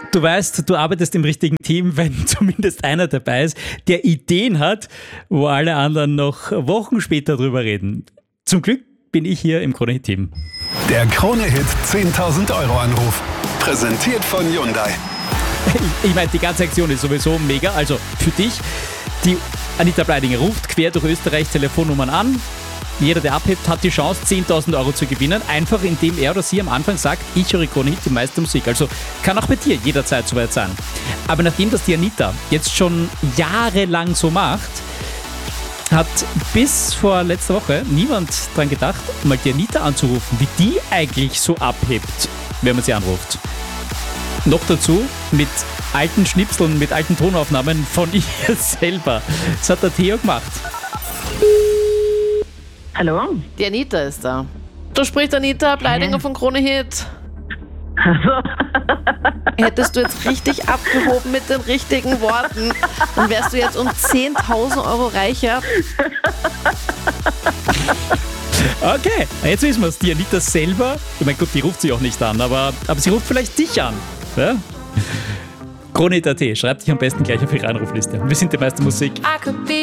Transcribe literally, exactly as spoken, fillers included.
Du weißt, du arbeitest im richtigen Team, wenn zumindest einer dabei ist, der Ideen hat, wo alle anderen noch Wochen später drüber reden. Zum Glück bin ich hier im Krone-Hit-Team. Der Krone-Hit zehntausend Euro Anruf. Präsentiert von Hyundai. Ich meine, die ganze Aktion ist sowieso mega. Also für dich, die Anita Bleidinger ruft quer durch Österreich Telefonnummern an. Jeder, der abhebt, hat die Chance, zehntausend Euro zu gewinnen. Einfach indem er oder sie am Anfang sagt, ich höre Krone-Hit, die meiste Musik. Also kann auch bei dir jederzeit soweit sein. Aber nachdem das die Anita jetzt schon jahrelang so macht, hat bis vor letzter Woche niemand dran gedacht, mal die Anita anzurufen, wie die eigentlich so abhebt, wenn man sie anruft. Noch dazu mit alten Schnipseln, mit alten Tonaufnahmen von ihr selber. Das hat der Theo gemacht. Hallo? Die Anita ist da. Da spricht Anita Bleidinger Hä? von Krone-Hit. Also, Hättest du jetzt richtig abgehoben mit den richtigen Worten, dann wärst du jetzt um zehntausend Euro reicher. Okay, jetzt wissen wir es. Die Anita selber, ich meine, gut, die ruft sie auch nicht an, aber, aber sie ruft vielleicht dich an. Ja? Krone-Hit punkt at, schreib dich am besten gleich auf ihre Anrufliste. Wir sind die meiste Musik. I could be